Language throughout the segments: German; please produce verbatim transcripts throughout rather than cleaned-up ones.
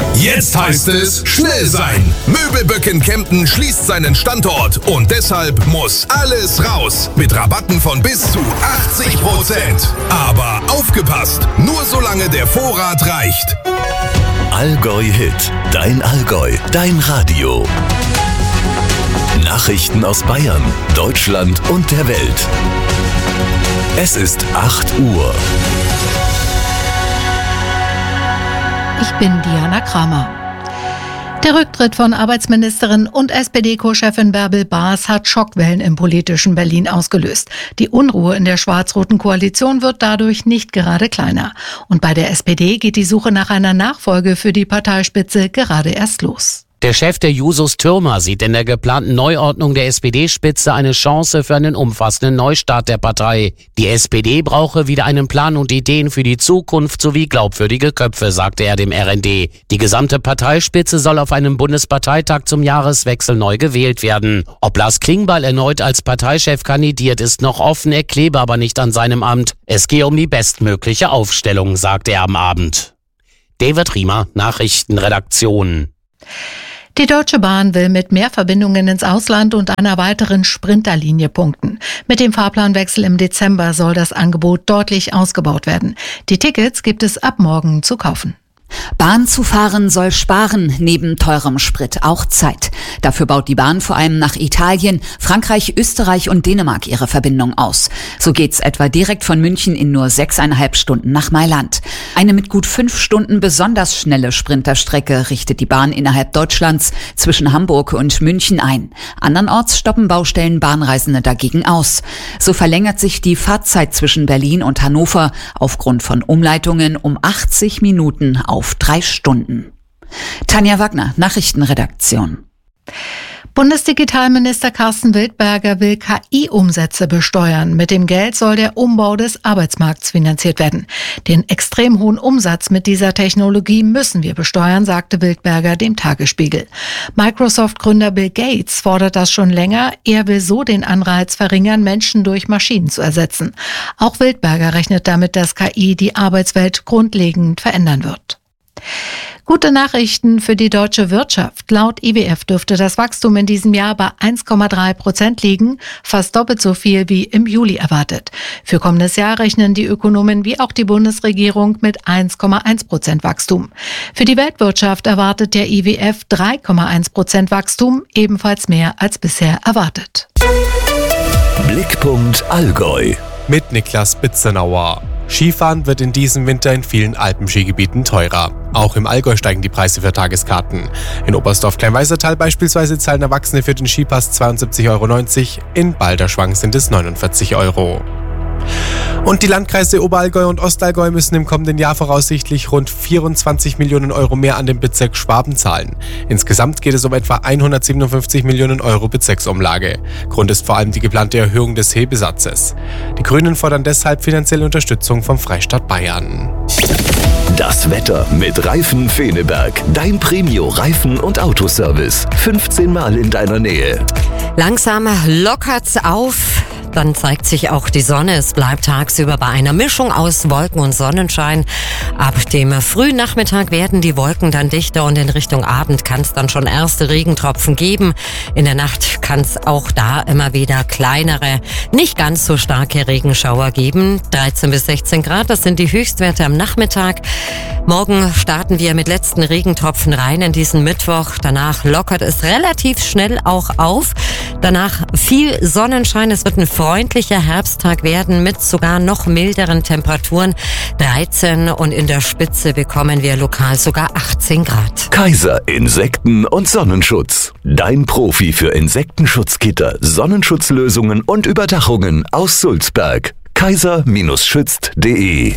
Jetzt heißt es schnell sein. Möbelböcken Kempten schließt seinen Standort und deshalb muss alles raus. Mit Rabatten von bis zu achtzig Prozent. Aber aufgepasst, nur solange der Vorrat reicht. Allgäu Hit, dein Allgäu, dein Radio. Nachrichten aus Bayern, Deutschland und der Welt. Es ist acht Uhr. Ich bin Diana Kramer. Der Rücktritt von Arbeitsministerin und S P D-Co-Chefin Bärbel Baas hat Schockwellen im politischen Berlin ausgelöst. Die Unruhe in der schwarz-roten Koalition wird dadurch nicht gerade kleiner. Und bei der S P D geht die Suche nach einer Nachfolge für die Parteispitze gerade erst los. Der Chef der Jusos Thürmer sieht in der geplanten Neuordnung der S P D-Spitze eine Chance für einen umfassenden Neustart der Partei. Die S P D brauche wieder einen Plan und Ideen für die Zukunft sowie glaubwürdige Köpfe, sagte er dem R N D. Die gesamte Parteispitze soll auf einem Bundesparteitag zum Jahreswechsel neu gewählt werden. Ob Lars Klingbeil erneut als Parteichef kandidiert, ist noch offen, er klebe aber nicht an seinem Amt. Es gehe um die bestmögliche Aufstellung, sagte er am Abend. David Riemer, Nachrichtenredaktion. Die Deutsche Bahn will mit mehr Verbindungen ins Ausland und einer weiteren Sprinterlinie punkten. Mit dem Fahrplanwechsel im Dezember soll das Angebot deutlich ausgebaut werden. Die Tickets gibt es ab morgen zu kaufen. Bahn zu fahren soll sparen, neben teurem Sprit auch Zeit. Dafür baut die Bahn vor allem nach Italien, Frankreich, Österreich und Dänemark ihre Verbindung aus. So geht's etwa direkt von München in nur sechseinhalb Stunden nach Mailand. Eine mit gut fünf Stunden besonders schnelle Sprinterstrecke richtet die Bahn innerhalb Deutschlands zwischen Hamburg und München ein. Andernorts stoppen Baustellen Bahnreisende dagegen aus. So verlängert sich die Fahrzeit zwischen Berlin und Hannover aufgrund von Umleitungen um achtzig Minuten auf auf drei Stunden. Tanja Wagner, Nachrichtenredaktion. Bundesdigitalminister Carsten Wildberger will K I-Umsätze besteuern. Mit dem Geld soll der Umbau des Arbeitsmarkts finanziert werden. Den extrem hohen Umsatz mit dieser Technologie müssen wir besteuern, sagte Wildberger dem Tagesspiegel. Microsoft-Gründer Bill Gates fordert das schon länger. Er will so den Anreiz verringern, Menschen durch Maschinen zu ersetzen. Auch Wildberger rechnet damit, dass K I die Arbeitswelt grundlegend verändern wird. Gute Nachrichten für die deutsche Wirtschaft. Laut I W F dürfte das Wachstum in diesem Jahr bei eins Komma drei Prozent liegen, fast doppelt so viel wie im Juli erwartet. Für kommendes Jahr rechnen die Ökonomen wie auch die Bundesregierung mit eins Komma eins Prozent Wachstum. Für die Weltwirtschaft erwartet der I W F drei Komma eins Prozent Wachstum, ebenfalls mehr als bisher erwartet. Blickpunkt Allgäu. Mit Niklas Bitzenauer. Skifahren wird in diesem Winter in vielen Alpenskigebieten teurer. Auch im Allgäu steigen die Preise für Tageskarten. In Oberstdorf-Kleinweisertal beispielsweise zahlen Erwachsene für den Skipass zweiundsiebzig Euro neunzig, in Balderschwang sind es neunundvierzig Euro. Und die Landkreise Oberallgäu und Ostallgäu müssen im kommenden Jahr voraussichtlich rund vierundzwanzig Millionen Euro mehr an den Bezirk Schwaben zahlen. Insgesamt geht es um etwa hundertsiebenundfünfzig Millionen Euro Bezirksumlage. Grund ist vor allem die geplante Erhöhung des Hebesatzes. Die Grünen fordern deshalb finanzielle Unterstützung vom Freistaat Bayern. Das Wetter mit Reifen Feneberg. Dein Premio-Reifen- und Autoservice. fünfzehn Mal in deiner Nähe. Langsam lockert's auf. Dann zeigt sich auch die Sonne. Es bleibt tagsüber bei einer Mischung aus Wolken und Sonnenschein. Ab dem frühen Nachmittag werden die Wolken dann dichter und in Richtung Abend kann es dann schon erste Regentropfen geben. In der Nacht kann es auch da immer wieder kleinere, nicht ganz so starke Regenschauer geben. dreizehn bis sechzehn Grad, das sind die Höchstwerte am Nachmittag. Morgen starten wir mit letzten Regentropfen rein in diesen Mittwoch. Danach lockert es relativ schnell auch auf. Danach viel Sonnenschein. Es wird ein freundlicher Herbsttag werden mit sogar noch milderen Temperaturen. dreizehn und in der Spitze bekommen wir lokal sogar achtzehn Grad. Kaiser Insekten- und Sonnenschutz. Dein Profi für Insektenschutzgitter, Sonnenschutzlösungen und Überdachungen aus Sulzberg. kaiser schützt punkt de.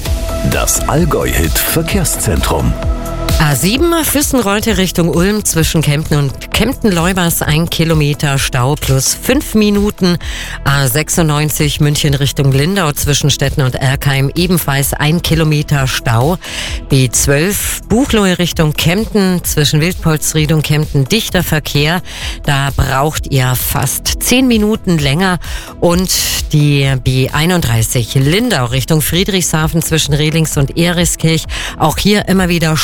Das Allgäu-Hit Verkehrszentrum. A sieben Füssen-Reute Richtung Ulm zwischen Kempten und Kempten-Leubers ein Kilometer Stau plus fünf Minuten. A sechsundneunzig München Richtung Lindau zwischen Stetten und Erkheim ebenfalls ein Kilometer Stau. B zwölf Buchloe Richtung Kempten zwischen Wildpolsried und Kempten dichter Verkehr. Da braucht ihr fast zehn Minuten länger. Und die B einunddreißig Lindau Richtung Friedrichshafen zwischen Rehlings und Eriskirch. Auch hier immer wieder stockend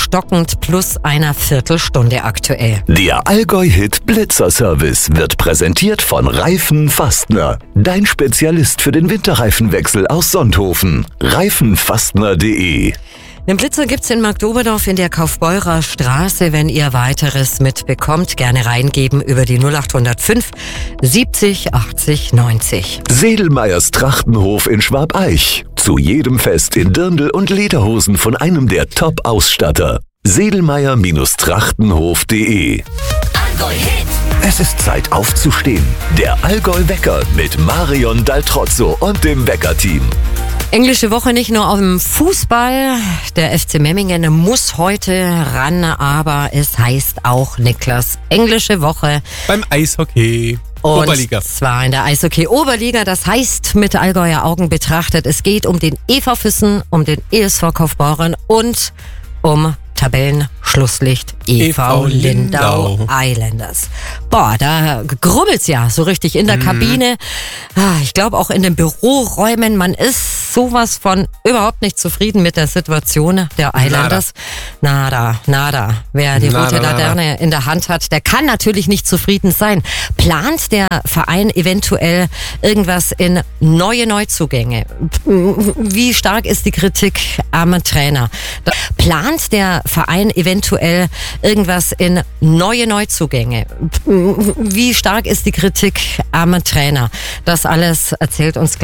und plus einer Viertelstunde aktuell. Der Allgäu-Hit Blitzer-Service wird präsentiert von Reifen Fastner. Dein Spezialist für den Winterreifenwechsel aus Sonthofen. reifenfastner punkt de. Den Blitzer gibt's in Marktoberdorf in der Kaufbeurer Straße. Wenn ihr weiteres mitbekommt, gerne reingeben über die null acht null fünf siebzig achtzig neunzig. Sedelmeyers Trachtenhof in Schwabeich. Zu jedem Fest in Dirndl und Lederhosen von einem der Top-Ausstatter. sedelmeyer Trachtenhof punkt de. Es ist Zeit aufzustehen. Der Allgäu-Wecker mit Marion Daltrozzo und dem Wecker-Team. Englische Woche nicht nur auf dem Fußball. Der F C Memmingen muss heute ran, aber es heißt auch, Niklas, englische Woche Beim Eishockey. und Oberliga. zwar in der Eishockey-Oberliga. Das heißt, mit Allgäuer Augen betrachtet, es geht um den E V Füssen, um den E S V Kaufbeuren und um Tabellenschlusslicht E V Lindau Islanders. Boah, da grubbelt's ja so richtig in der Kabine. Ah, Ich glaube auch in den Büroräumen. Man ist sowas von überhaupt nicht zufrieden mit der Situation der Islanders. Nada, nada. nada. Wer die Nada, rote Laterne nada. in der Hand hat, der kann natürlich nicht zufrieden sein. Plant der Verein eventuell irgendwas in neue Neuzugänge? Wie stark ist die Kritik am Trainer? Plant der Verein eventuell irgendwas in neue Neuzugänge? Wie stark ist die Kritik am Trainer? Das alles erzählt uns gleich